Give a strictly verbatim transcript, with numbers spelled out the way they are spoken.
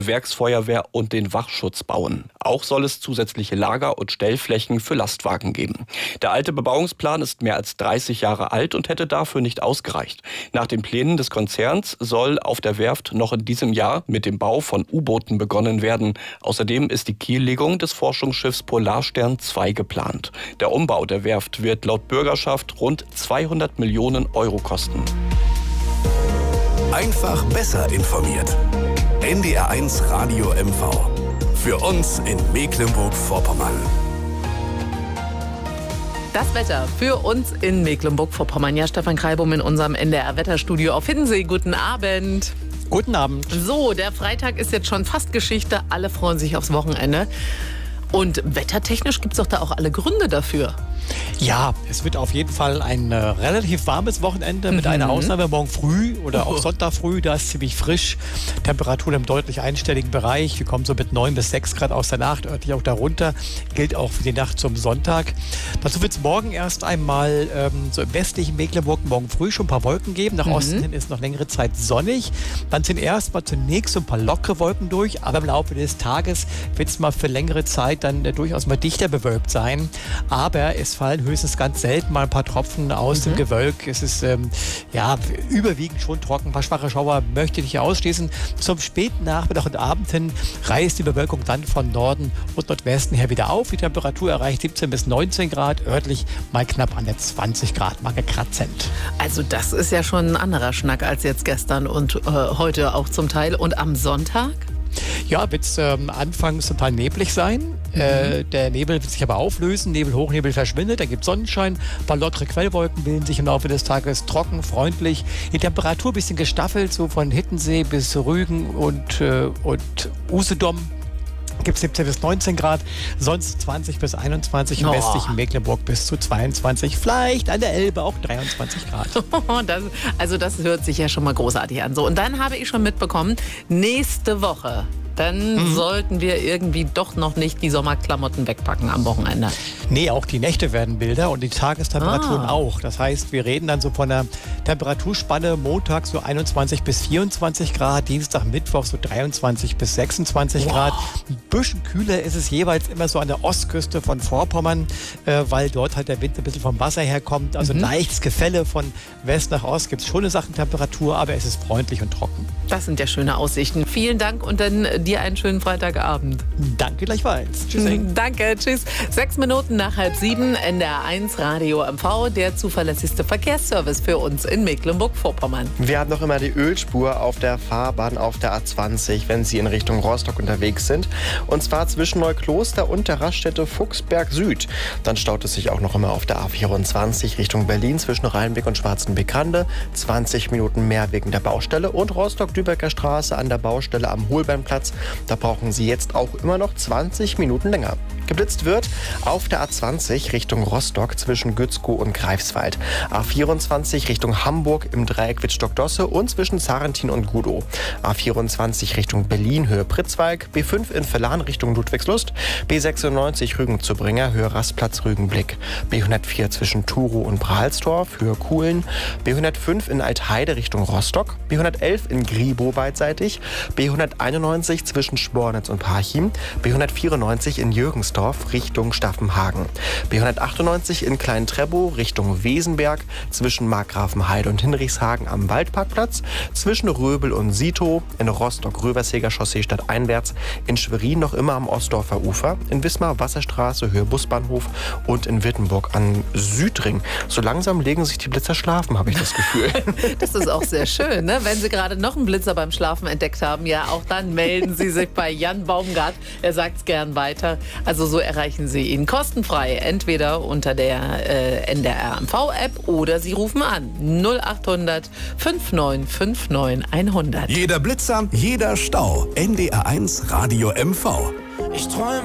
Werksfeuerwehr und den Wachschutz bauen. Auch soll es zusätzliche Lager- und Stellflächen für Lastwagen geben. Der alte Bebauungsplan ist mehr als dreißig Jahre alt und hätte dafür nicht ausgereicht. Nach den Plänen des Konzerns soll auf der Werft noch in diesem Jahr mit dem Bau von U-Booten begonnen werden. Außerdem ist die Kiellegung des Forschungsschiffs Polarstern zwei geplant. Der Umbau der Werft wird laut Bürgerschaft rund zweihundert Millionen Euro kosten. Einfach besser informiert. N D R eins Radio M V. Für uns in Mecklenburg-Vorpommern. Das Wetter für uns in Mecklenburg-Vorpommern. Ja, Stefan Kreibum in unserem N D R-Wetterstudio auf Hiddensee. Guten Abend. Guten Abend. So, der Freitag ist jetzt schon fast Geschichte. Alle freuen sich aufs Wochenende. Und wettertechnisch gibt es doch da auch alle Gründe dafür. Ja, es wird auf jeden Fall ein äh, relativ warmes Wochenende mit Mhm. einer Ausnahme morgen früh oder auch Sonntag früh. Da ist ziemlich frisch. Temperaturen im deutlich einstelligen Bereich. Wir kommen so mit neun bis sechs Grad aus der Nacht, örtlich auch darunter. Gilt auch für die Nacht zum Sonntag. Dazu wird es morgen erst einmal ähm, so im westlichen Mecklenburg morgen früh schon ein paar Wolken geben. Nach Mhm. Osten hin ist noch längere Zeit sonnig. Dann sind erstmal zunächst so ein paar lockere Wolken durch. Aber im Laufe des Tages wird es mal für längere Zeit dann äh, durchaus mal dichter bewölkt sein. Aber es fallen höchstens ganz selten mal ein paar Tropfen aus Mhm. dem Gewölk. Es ist ähm, ja überwiegend schon trocken. Ein paar schwache Schauer möchte ich nicht ausschließen. Zum späten Nachmittag und Abend hin reißt die Bewölkung dann von Norden und Nordwesten her wieder auf. Die Temperatur erreicht siebzehn bis neunzehn Grad, örtlich mal knapp an der zwanzig Grad Marke kratzend. Also das ist ja schon ein anderer Schnack als jetzt gestern und äh, heute auch zum Teil. Und am Sonntag? Ja, wird es ähm, anfangs total neblig sein. Mhm. Äh, der Nebel wird sich aber auflösen. Nebel, Hochnebel verschwindet. Da gibt es Sonnenschein. Ein paar lottere Quellwolken bilden sich im Laufe des Tages trocken, freundlich. Die Temperatur ein bisschen gestaffelt, so von Hiddensee bis Rügen und, äh, und Usedom. Gibt es siebzehn bis neunzehn Grad, sonst zwanzig bis einundzwanzig, im Oh. westlichen Mecklenburg bis zu zweiundzwanzig, vielleicht an der Elbe auch dreiundzwanzig Grad. Das, also das hört sich ja schon mal großartig an. So, und dann habe ich schon mitbekommen, nächste Woche, dann Mhm. sollten wir irgendwie doch noch nicht die Sommerklamotten wegpacken am Wochenende. Nee, auch die Nächte werden milder und die Tagestemperaturen Ah. auch. Das heißt, wir reden dann so von einer Temperaturspanne Montag so einundzwanzig bis vierundzwanzig Grad, Dienstag, Mittwoch so dreiundzwanzig bis sechsundzwanzig Grad. Ein bisschen kühler ist es jeweils immer so an der Ostküste von Vorpommern, äh, weil dort halt der Wind ein bisschen vom Wasser herkommt. Also Mhm. ein leichtes Gefälle von West nach Ost gibt es schon eine Sachentemperatur, aber es ist freundlich und trocken. Das sind ja schöne Aussichten. Vielen Dank und dann dir einen schönen Freitagabend. Danke gleichfalls. Tschüss. Danke, tschüss. Sechs Minuten nach halb sieben, N D R eins Radio M V, der zuverlässigste Verkehrsservice für uns in Mecklenburg-Vorpommern. Wir haben noch immer die Ölspur auf der Fahrbahn auf der A zwanzig, wenn Sie in Richtung Rostock unterwegs sind. Und zwar zwischen Neukloster und der Raststätte Fuchsberg Süd. Dann staut es sich auch noch immer auf der A vierundzwanzig Richtung Berlin zwischen Rheinbeck und Schwarzenbeck-Rande. zwanzig Minuten mehr wegen der Baustelle. Und Rostock-Lübecker Straße an der Baustelle am Holbeinplatz. Da brauchen Sie jetzt auch immer noch zwanzig Minuten länger. Geblitzt wird auf der A zwanzig Richtung Rostock zwischen Gützkow und Greifswald. A vierundzwanzig Richtung Hamburg im Dreieck Wittstock-Dosse und zwischen Sarrentin und Gudow. A vierundzwanzig Richtung Berlin Höhe Pritzwalk. B fünf in Verlan Richtung Ludwigslust. B sechsundneunzig Rügen-Zubringe Höhe Rastplatz Rügenblick. B hundertvier zwischen Turow und Prahlsdorf Höhe Kuhlen. B hundertfünf in Altheide Richtung Rostock. B hundertelf in Gribow beidseitig. B hunderteinundneunzig zwischen Spornitz und Parchim. B hundertvierundneunzig in Jürgensdorf Richtung Staffenhagen. B hundertachtundneunzig in Klein-Trebow Richtung Wesenberg zwischen Markgrafenheide und Hinrichshagen am Waldparkplatz, zwischen Röbel und Sitow, in Rostock-Röversäger Chaussee stadteinwärts, in Schwerin noch immer am Ostdorfer Ufer, in Wismar Wasserstraße Höhe Busbahnhof und in Wittenburg an Südring. So langsam legen sich die Blitzer schlafen, habe ich das Gefühl. Das ist auch sehr schön, ne? Wenn Sie gerade noch einen Blitzer beim Schlafen entdeckt haben, ja, auch dann melden Sie sich bei Jan Baumgart. Er sagt es gern weiter. Also so erreichen Sie ihn kostenfrei, entweder unter der äh, N D R M V-App oder Sie rufen an null achthundert neunundfünfzig neunundfünfzig hundert. Jeder Blitzer, jeder Stau. N D R eins Radio M V. Ich träume